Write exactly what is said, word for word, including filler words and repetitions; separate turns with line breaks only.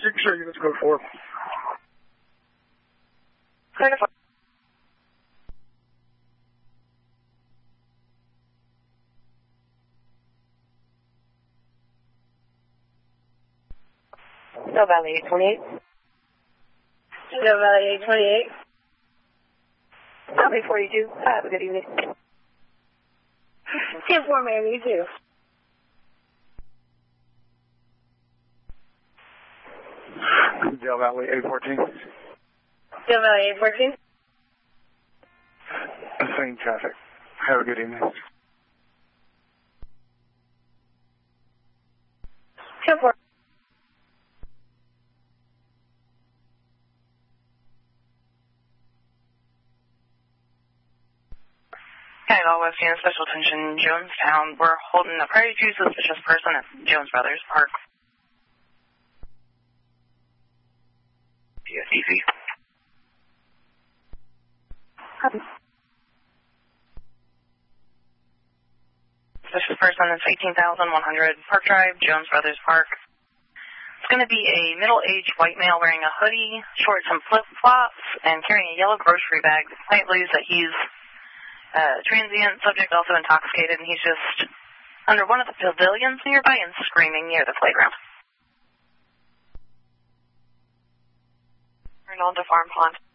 you can show units code four.
Clear to four. Still Valley eight twenty-eight. Still Valley eight twenty-eight. Valley forty-two. Have a good evening. ten four, ma'am, you too.
Dale Valley eight fourteen.
Dale Valley eight fourteen.
Same traffic. Have a good evening.
ten four.
Hey, all West End Special Attention, Jonestown. We're holding a priority two suspicious person at Jones Brothers Park. Yes, easy.
Copy.
Suspicious person is eighteen thousand one hundred Park Drive, Jones Brothers Park. It's going to be a middle-aged white male wearing a hoodie, shorts and flip-flops, and carrying a yellow grocery bag. The complaint believes that he's Uh, transient subject, also intoxicated, and he's just under one of the pavilions nearby and screaming near the playground. Arnold to Farm Pond.